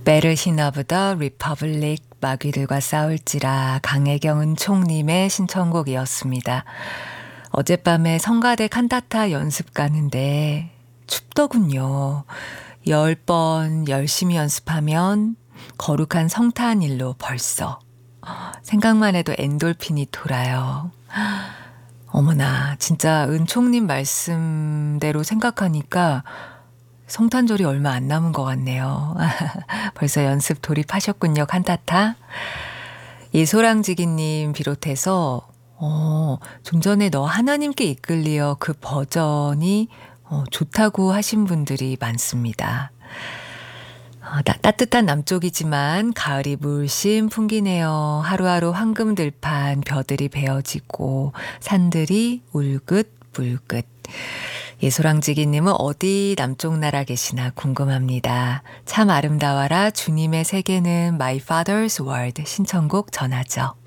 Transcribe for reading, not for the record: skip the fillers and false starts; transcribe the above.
베르신 오브 더 리퍼블릭 마귀들과 싸울지라 강혜경 은총님의 신청곡이었습니다. 어젯밤에 성가대 칸타타 연습 가는데 춥더군요. 10번 열심히 연습하면 거룩한 성탄일로 벌써. 생각만 해도 엔돌핀이 돌아요. 어머나, 진짜 은총님 말씀대로 생각하니까 성탄절이 얼마 안 남은 것 같네요. 벌써 연습 돌입하셨군요, 칸타타. 이소랑지기님 비롯해서 좀 전에 너 하나님께 이끌리어 그 버전이 좋다고 하신 분들이 많습니다. 따뜻한 남쪽이지만 가을이 물씬 풍기네요. 하루하루 황금들판 벼들이 베어지고 산들이 울긋불긋. 예소랑지기님은 어디 남쪽 나라 계시나 궁금합니다. 참 아름다워라 주님의 세계는 My Father's World 신청곡 전하죠.